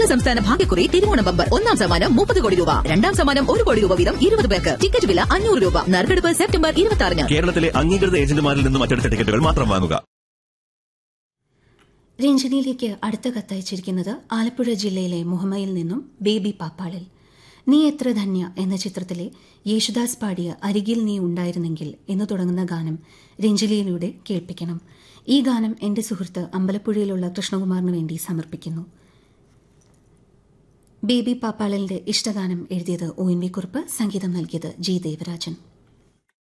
സംസ്ഥാന ഭാഗ്യക്കുറി തിരുവോണ ബമ്പർ. ഒന്നാം സമ്മാനം 30 കോടി രൂപ, രണ്ടാം സമ്മാനം 1 കോടി രൂപ വീതം 20 പേർക്ക്. ടിക്കറ്റ് വില 500 രൂപ. നറുക്കെടുപ്പ് സെപ്റ്റംബർ 26-ന്. കേരളത്തിലെ അംഗീകൃത ഏജന്റുമാരിൽ നിന്നും അച്ചടിച്ച ടിക്കറ്റുകൾ മാത്രം വാങ്ങുക. രഞ്ജനിയിലേക്ക് അടുത്ത കത്തയച്ചിരിക്കുന്നത് ആലപ്പുഴ ജില്ലയിലെ മുഹമ്മയിൽ നിന്നും ബേബി പാപ്പാളിൽ. നീ എത്ര ധന്യ എന്ന ചിത്രത്തിലെ യേശുദാസ് പാടിയ അരികിൽ നീ ഉണ്ടായിരുന്നെങ്കിൽ എന്ന് തുടങ്ങുന്ന ഗാനം രഞ്ജലിയിലൂടെ കേൾപ്പിക്കണം. ഈ ഗാനം എന്റെ സുഹൃത്ത് അമ്പലപ്പുഴയിലുള്ള കൃഷ്ണകുമാറിന് വേണ്ടി സമർപ്പിക്കുന്നു. ബേബി പാപ്പാളിന്റെ ഇഷ്ടഗാനം എഴുതിയത് ONV കുറുപ്പ്, സംഗീതം നൽകിയത് ജി ദേവരാജൻ.